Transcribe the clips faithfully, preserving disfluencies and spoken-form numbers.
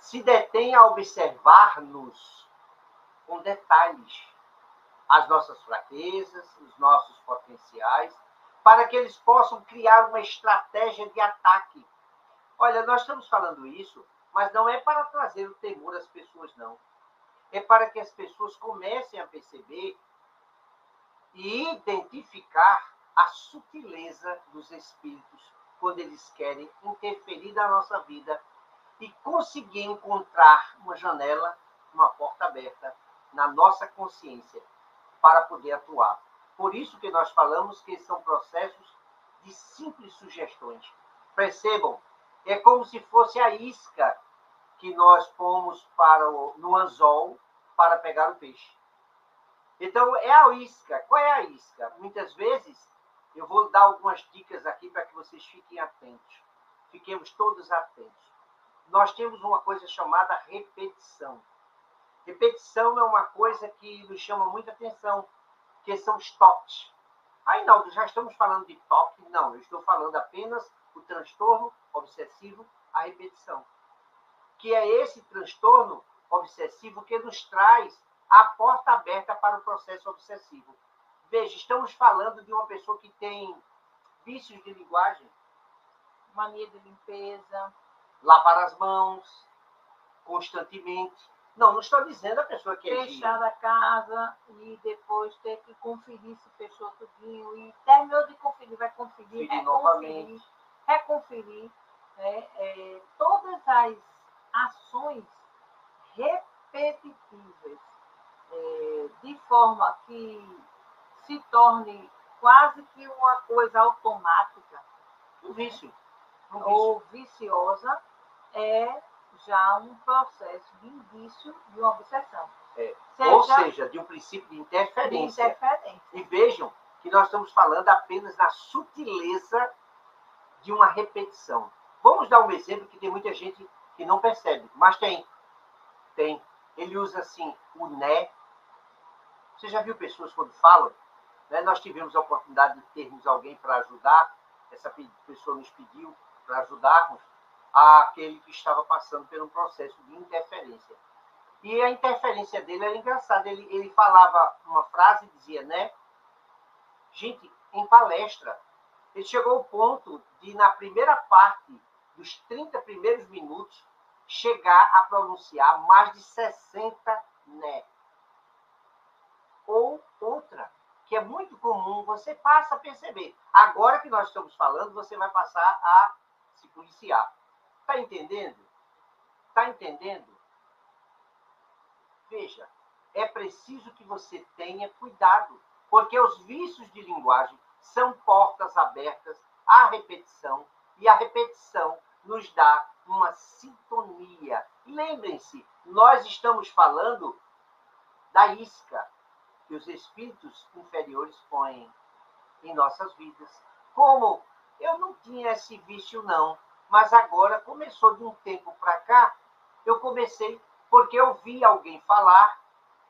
se detém a observar-nos com detalhes as nossas fraquezas, os nossos potenciais, para que eles possam criar uma estratégia de ataque. Olha, nós estamos falando isso, mas não é para trazer o temor às pessoas, não. É para que as pessoas comecem a perceber e identificar a sutileza dos espíritos quando eles querem interferir na nossa vida e conseguir encontrar uma janela, uma porta aberta na nossa consciência para poder atuar. Por isso que nós falamos que são processos de simples sugestões. Percebam, é como se fosse a isca que nós pomos para o, no anzol para pegar o peixe. Então, é a isca. Qual é a isca? Muitas vezes, eu vou dar algumas dicas aqui para que vocês fiquem atentos. Fiquemos todos atentos. Nós temos uma coisa chamada repetição. Repetição é uma coisa que nos chama muita atenção, que são os toques. Aí, não, já estamos falando de toque? Não, eu estou falando apenas do transtorno obsessivo, a repetição. Que é esse transtorno obsessivo que nos traz a porta aberta para o processo obsessivo. Veja, estamos falando de uma pessoa que tem vícios de linguagem, mania de limpeza, lavar as mãos constantemente. Não, não estou dizendo a pessoa que é fechar a casa e depois ter que conferir se fechou tudinho. E terminou de conferir, vai conferir, Conferir novamente. reconferir. Né? É, todas as ações repetitivas, é, de forma que se torne quase que uma coisa automática, Um vício. Um ou vício. viciosa, é já um processo de indício de uma obsessão. É. Seja, Ou seja, de um princípio de interferência. de interferência. E vejam que nós estamos falando apenas na sutileza de uma repetição. Vamos dar um exemplo que tem muita gente que não percebe, mas tem. Tem. Ele usa assim o né. Você já viu pessoas quando falam? Né? Nós tivemos a oportunidade de termos alguém para ajudar. Essa pessoa nos pediu para ajudarmos aquele que estava passando por um processo de interferência. E a interferência dele era engraçada. Ele, ele falava uma frase e dizia, né? Gente, em palestra, ele chegou ao ponto de, na primeira parte dos trinta primeiros minutos, chegar a pronunciar mais de sessenta né. Ou outra, que é muito comum, você passa a perceber. Agora que nós estamos falando, você vai passar a se policiar. Está entendendo? Está entendendo? Veja, é preciso que você tenha cuidado, porque os vícios de linguagem são portas abertas à repetição, e a repetição nos dá uma sintonia. Lembrem-se, nós estamos falando da isca que os espíritos inferiores põem em nossas vidas. Como eu não tinha esse vício, não, mas agora começou de um tempo para cá, eu comecei porque eu vi alguém falar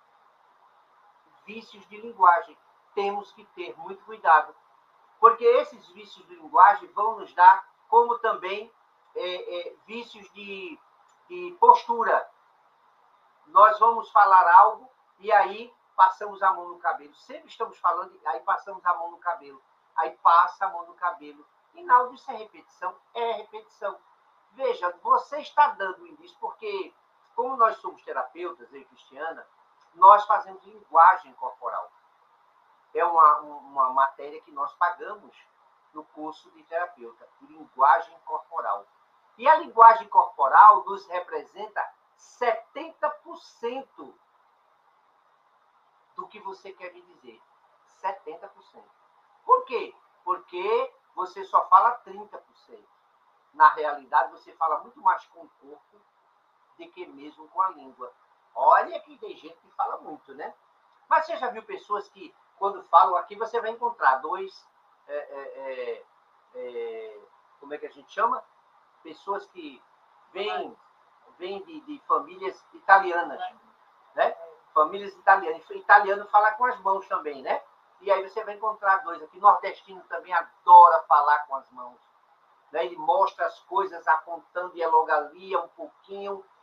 vícios de linguagem. Temos que ter muito cuidado, porque esses vícios de linguagem vão nos dar, como também é, é, vícios de, de postura. Nós vamos falar algo e aí passamos a mão no cabelo. Sempre estamos falando, aí passamos a mão no cabelo. Aí passa a mão no cabelo. E não, isso é repetição? É repetição. Veja, você está dando indício, porque como nós somos terapeutas, eu e Cristiana, nós fazemos linguagem corporal. É uma, uma matéria que nós pagamos no curso de terapeuta, linguagem corporal. E a linguagem corporal nos representa setenta por cento do que você quer me dizer. setenta por cento. Por quê? Porque você só fala trinta por cento. Na realidade, você fala muito mais com o corpo do que mesmo com a língua. Olha que tem gente que fala muito, né? Mas você já viu pessoas que, quando falam aqui, você vai encontrar dois... É, é, é, é, como é que a gente chama? Pessoas que vêm, vêm de, de famílias italianas, né? Famílias italianas. Italiano fala com as mãos também, né? E aí você vai encontrar dois aqui. Nordestino também adora falar com as mãos. Né? Ele mostra as coisas apontando dialogalia um pouquinho